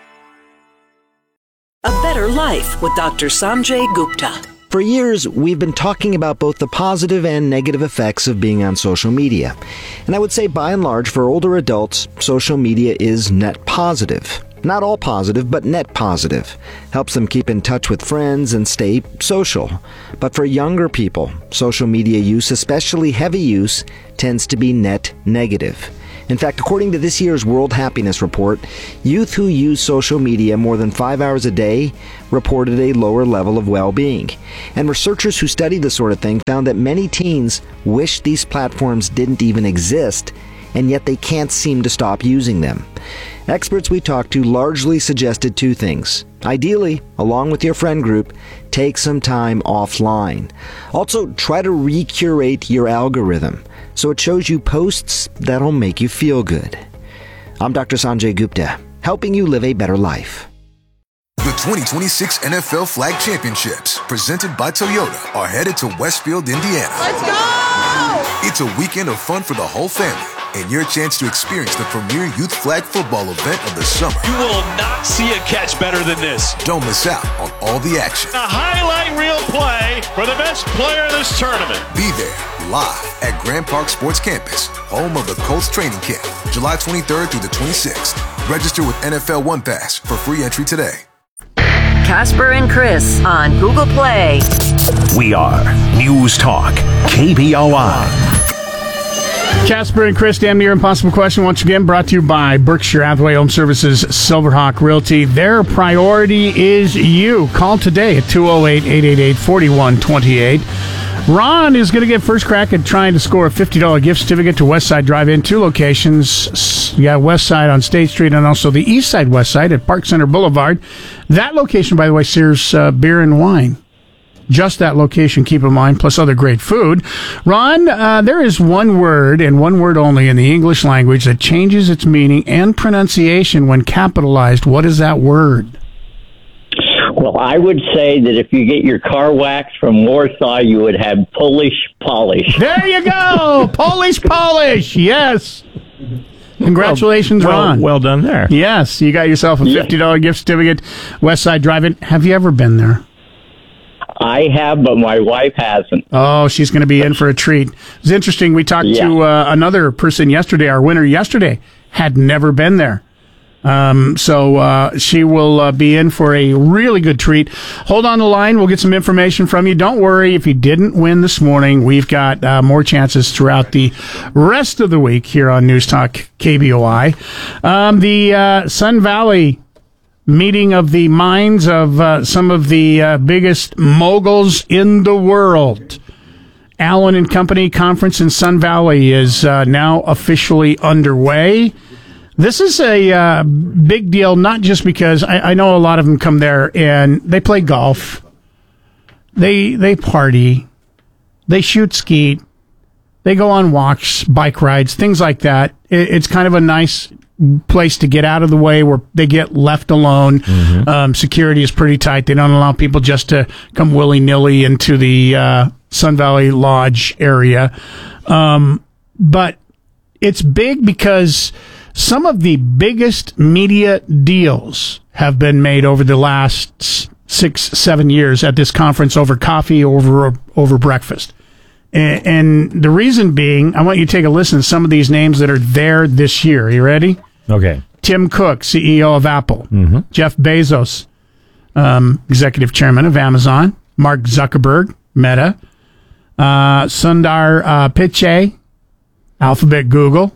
A Better Life with Doctor Sanjay Gupta. For years, we've been talking about both the positive and negative effects of being on social media. And I would say, by and large, for older adults, social media is net positive. Not all positive, but net positive. Helps them keep in touch with friends and stay social. But for younger people, social media use, especially heavy use, tends to be net negative. In fact, according to this year's World Happiness Report, youth who use social media more than five hours a day reported a lower level of well-being. And researchers who study this sort of thing found that many teens wish these platforms didn't even exist, and yet they can't seem to stop using them. Experts we talked to largely suggested two things. Ideally, along with your friend group, take some time offline. Also, try to recurate your algorithm so it shows you posts that'll make you feel good. I'm Doctor Sanjay Gupta, helping you live a better life. The twenty twenty-six N F L Flag Championships, presented by Toyota, are headed to Westfield, Indiana. Let's go! It's a weekend of fun for the whole family, and your chance to experience the premier youth flag football event of the summer. You will not see a catch better than this. Don't miss out on all the action. A highlight reel play for the best player in this tournament. Be there, live at Grand Park Sports Campus, home of the Colts training camp, July twenty-third through the twenty-sixth. Register with N F L One Pass for free entry today. Casper and Chris on Google Play. We are News Talk, K B O I. Casper and Chris, damn near impossible question once again brought to you by Berkshire Hathaway Home Services, Silverhawk Realty. Their priority is you. Call today at two oh eight, eight eight eight, four one two eight. Ron is going to get first crack at trying to score a fifty dollars gift certificate to Westside Drive-In. Two locations. You got Westside on State Street and also the Eastside Westside at Park Center Boulevard. That location, by the way, serves uh, beer and wine. Just that location, keep in mind, plus other great food. Ron, uh, there is one word and one word only in the English language that changes its meaning and pronunciation when capitalized. What is that word? Well, I would say that if you get your car waxed from Warsaw, you would have Polish polish. There you go! Polish polish! Yes! Congratulations, well, Ron. Well done there. Yes, you got yourself a fifty dollars yeah. gift certificate, Westside Drive-In. Have you ever been there? I have, but my wife hasn't. Oh, she's going to be in for a treat. It's interesting. We talked yeah. to uh, another person yesterday. Our winner yesterday had never been there. Um, so uh, she will uh, be in for a really good treat. Hold on the line. We'll get some information from you. Don't worry if you didn't win this morning. We've got uh, more chances throughout the rest of the week here on News Talk K B O I. Um, the uh, Sun Valley meeting of the minds of uh, some of the uh, biggest moguls in the world. Allen and Company Conference in Sun Valley is uh, now officially underway. This is a uh, big deal, not just because I, I know a lot of them come there and they play golf, they they party, they shoot skeet, they go on walks, bike rides, things like that. It, it's kind of a nice place to get out of the way where they get left alone. Mm-hmm. Um, security is pretty tight. They don't allow people just to come willy-nilly into the uh, Sun Valley Lodge area. Um, but it's big because some of the biggest media deals have been made over the last six, seven years at this conference over coffee, over over breakfast. And, and the reason being, I want you to take a listen to some of these names that are there this year. You ready? Okay. Tim Cook, C E O of Apple. Mm-hmm. Jeff Bezos, um, Executive Chairman of Amazon. Mark Zuckerberg, Meta. Uh, Sundar uh, Pichai, Alphabet, Google.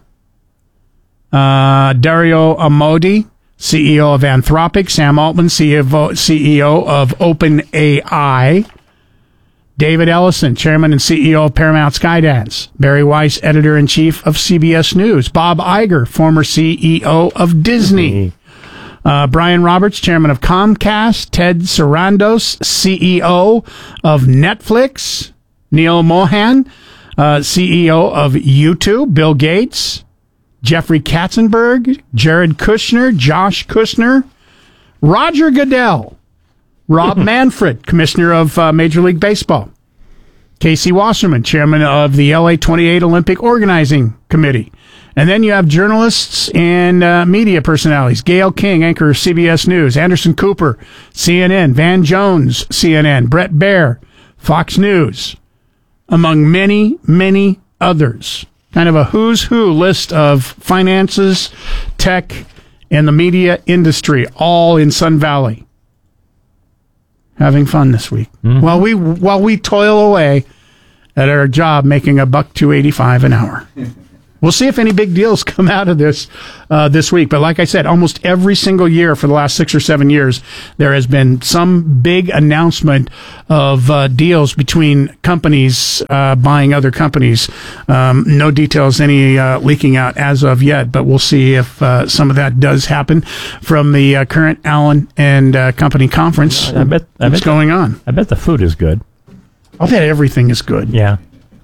Uh, Dario Amodei, C E O of Anthropic. Sam Altman, C E O of OpenAI. David Ellison, Chairman and C E O of Paramount Skydance. Barry Weiss, Editor-in-Chief of C B S News. Bob Iger, former C E O of Disney. Uh, Brian Roberts, Chairman of Comcast. Ted Sarandos, C E O of Netflix. Neil Mohan, uh, C E O of YouTube. Bill Gates. Jeffrey Katzenberg. Jared Kushner. Josh Kushner. Roger Goodell, Rob Manfred, commissioner of uh, Major League Baseball, Casey Wasserman, chairman of the L A twenty-eight Olympic Organizing Committee. And then you have journalists and uh, media personalities. Gayle King, anchor of C B S News. Anderson Cooper, C N N. Van Jones, C N N. Brett Baer, Fox News. Among many, many others. Kind of a who's who list of finances, tech, and the media industry, all in Sun Valley. Having fun this week. Mm-hmm. While we while we toil away at our job making a buck two eighty-five an hour. We'll see if any big deals come out of this uh, this week. But like I said, almost every single year for the last six or seven years, there has been some big announcement of uh, deals between companies uh, buying other companies. Um, no details, any uh, leaking out as of yet, but we'll see if uh, some of that does happen from the uh, current Allen and uh, Company conference. I bet I what's bet going on. I bet the food is good. I'll bet everything is good. Yeah.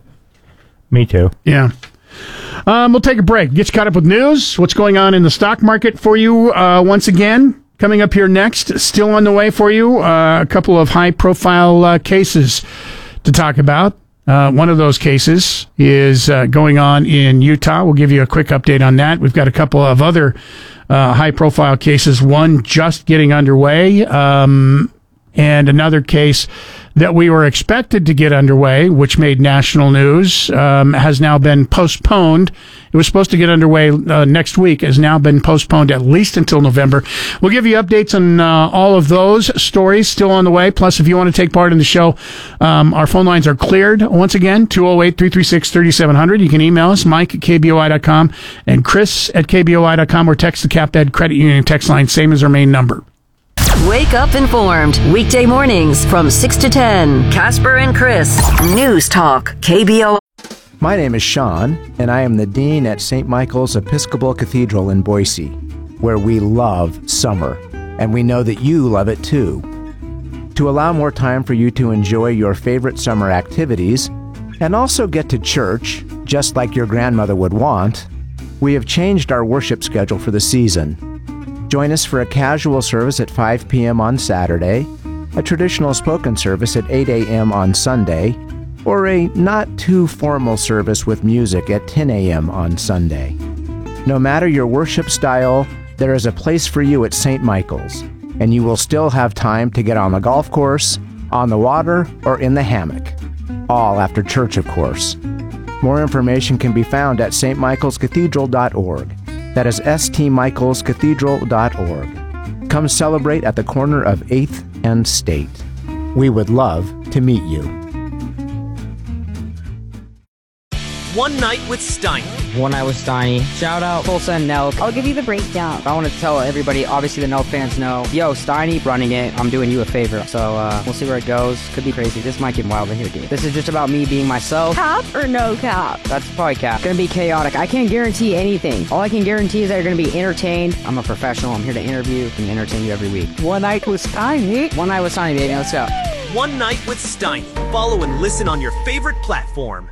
Me too. Yeah. Um, we'll take a break. Get you caught up with news. What's going on in the stock market for you uh, once again. Coming up here next, still on the way for you, uh, a couple of high-profile uh, cases to talk about. Uh, one of those cases is uh, going on in Utah. We'll give you a quick update on that. We've got a couple of other uh, high-profile cases, one just getting underway, um, and another case that we were expected to get underway, which made national news, um, has now been postponed. It was supposed to get underway uh, next week, has now been postponed at least until November. We'll give you updates on uh, all of those stories still on the way. Plus, if you want to take part in the show, um, our phone lines are cleared. Once again, two oh eight, three three six, three seven zero zero. You can email us, Mike at K B O I dot com and Chris at K B O I dot com, or text the CapEd Credit Union text line, same as our main number. Wake up informed. Weekday mornings from six to ten. Casper and Chris. News Talk. K B O. My name is Sean, and I am the Dean at Saint Michael's Episcopal Cathedral in Boise, where we love summer, and we know that you love it too. To allow more time for you to enjoy your favorite summer activities, and also get to church, just like your grandmother would want, we have changed our worship schedule for the season. Join us for a casual service at five p.m. on Saturday, a traditional spoken service at eight a.m. on Sunday, or a not-too-formal service with music at ten a.m. on Sunday. No matter your worship style, there is a place for you at Saint Michael's, and you will still have time to get on the golf course, on the water, or in the hammock. All after church, of course. More information can be found at s t michaels cathedral dot org. That is s t michaels cathedral dot org. Come celebrate at the corner of eighth and State. We would love to meet you. One Night with Steiny. One Night with Steiny. Shout out Tulsa and Nelk. I'll give you the breakdown. I want to tell everybody, obviously the Nelk fans know, yo, Steiny running it, I'm doing you a favor. So uh, we'll see where it goes. Could be crazy. This might get wild in here, dude. This is just about me being myself. Cap or no cap? That's probably cap. Gonna be chaotic. I can't guarantee anything. All I can guarantee is that you're gonna be entertained. I'm a professional. I'm here to interview and entertain you every week. One Night with Steiny. One Night with Steiny, baby. Let's go. One Night with Steiny. Follow and listen on your favorite platform.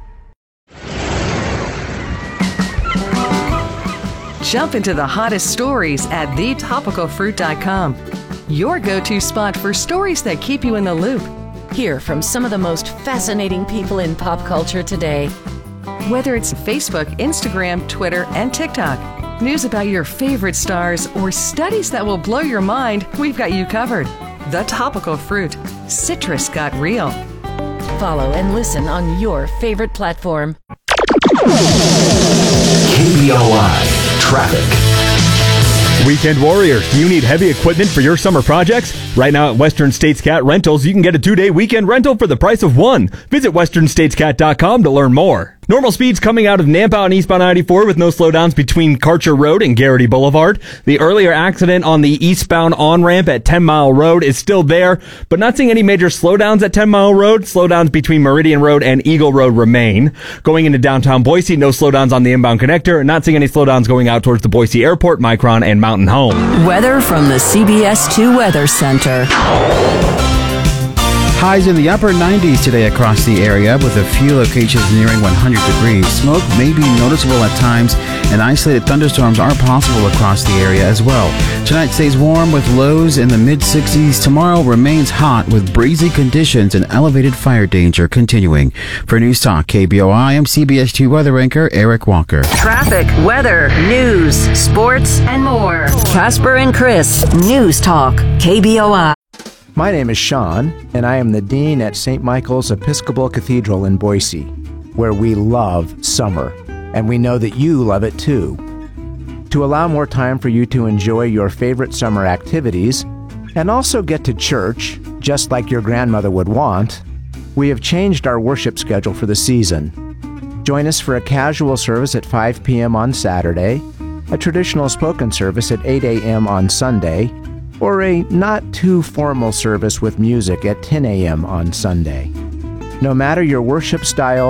Jump into the hottest stories at the topical fruit dot com. Your go-to spot for stories that keep you in the loop. Hear from some of the most fascinating people in pop culture today. Whether it's Facebook, Instagram, Twitter, and TikTok, news about your favorite stars, or studies that will blow your mind, we've got you covered. The Topical Fruit. Citrus got real. Follow and listen on your favorite platform. K B O I Traffic. Weekend warriors, do you need heavy equipment for your summer projects? Right now at Western States Cat Rentals, you can get a two-day weekend rental for the price of one. Visit western states cat dot com to learn more. Normal speeds coming out of Nampa on eastbound ninety-four with no slowdowns between Karcher Road and Garrity Boulevard. The earlier accident on the eastbound on-ramp at ten mile Road is still there, but not seeing any major slowdowns at ten mile Road. Slowdowns between Meridian Road and Eagle Road remain. Going into downtown Boise, no slowdowns on the inbound connector. Not seeing any slowdowns going out towards the Boise Airport, Micron, and Mountain Home. Weather from the C B S two Weather Center. Highs in the upper nineties today across the area, with a few locations nearing one hundred degrees. Smoke may be noticeable at times, and isolated thunderstorms are possible across the area as well. Tonight stays warm with lows in the mid-sixties. Tomorrow remains hot with breezy conditions and elevated fire danger continuing. For News Talk K B O I, I'm C B S two weather anchor Eric Walker. Traffic, weather, news, sports, and more. Casper and Chris, News Talk K B O I. My name is Sean, and I am the Dean at Saint Michael's Episcopal Cathedral in Boise, where we love summer, and we know that you love it too. To allow more time for you to enjoy your favorite summer activities, and also get to church, just like your grandmother would want, we have changed our worship schedule for the season. Join us for a casual service at five p.m. on Saturday, a traditional spoken service at eight a.m. on Sunday, or a not-too-formal service with music at ten a.m. on Sunday. No matter your worship style,